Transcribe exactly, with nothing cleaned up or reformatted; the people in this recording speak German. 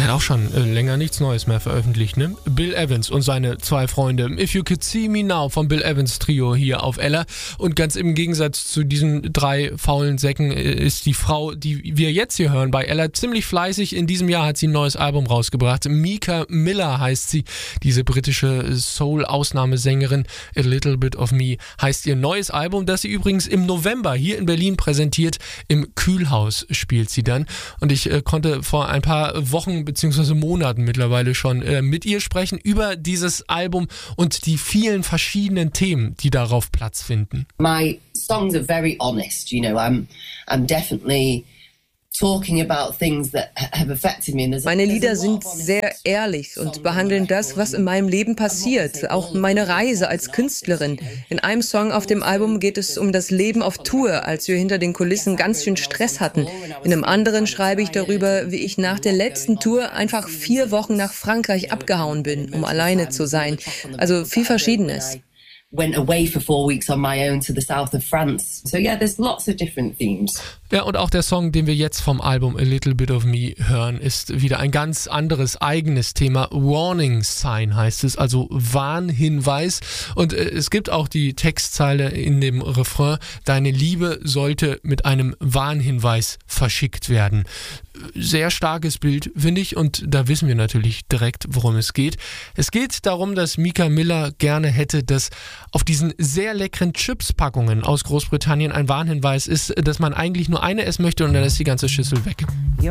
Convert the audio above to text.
Er hat auch schon äh, länger nichts Neues mehr veröffentlicht, ne? Bill Evans und seine zwei Freunde. If You Could See Me Now vom Bill Evans Trio hier auf Ella. Und ganz im Gegensatz zu diesen drei faulen Säcken äh, ist die Frau, die wir jetzt hier hören bei Ella, ziemlich fleißig. In diesem Jahr hat sie ein neues Album rausgebracht. Mika Miller heißt sie, diese britische Soul-Ausnahmesängerin. A Little Bit of Me heißt ihr neues Album, das sie übrigens im November hier in Berlin präsentiert. Im Kühlhaus spielt sie dann. Und ich äh, konnte vor ein paar Wochen bzw. Monaten mittlerweile schon äh, mit ihr sprechen über dieses Album und die vielen verschiedenen Themen, die darauf Platz finden. My songs are very honest, you know, I'm, I'm definitely talking about things that have affected me. Meine Lieder sind sehr ehrlich und behandeln das, was in meinem Leben passiert, auch meine Reise als Künstlerin. In einem Song auf dem Album geht es um das Leben auf Tour, als wir hinter den Kulissen ganz schön Stress hatten. In einem anderen schreibe ich darüber, wie ich nach der letzten Tour einfach vier Wochen nach Frankreich abgehauen bin, um alleine zu sein. Also viel Verschiedenes. Went away for four weeks on my own to the south of France. So yeah, there's lots of different themes. Ja, und auch der Song, den wir jetzt vom Album A Little Bit of Me hören, ist wieder ein ganz anderes, eigenes Thema. Warning Sign heißt es, also Warnhinweis. Und äh, es gibt auch die Textzeile in dem Refrain, deine Liebe sollte mit einem Warnhinweis verschickt werden. Sehr starkes Bild, finde ich, und da wissen wir natürlich direkt, worum es geht. Es geht darum, dass Mika Miller gerne hätte, dass auf diesen sehr leckeren Chips-Packungen aus Großbritannien ein Warnhinweis ist, dass man eigentlich nur eine essen möchte und dann ist die ganze Schüssel weg.